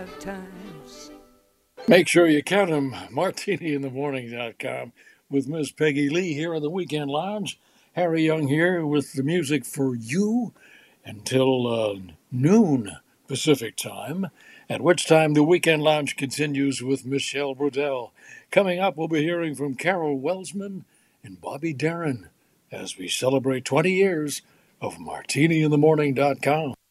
times. Make sure you count them. MartiniInTheMorning.com with Miss Peggy Lee here in the Weekend Lounge. Harry Young here with the music for you until noon Pacific time, at which time the Weekend Lounge continues with Michelle Brodell. Coming up, we'll be hearing from Carol Welsman and Bobby Darin as we celebrate 20 years of MartiniInTheMorning.com.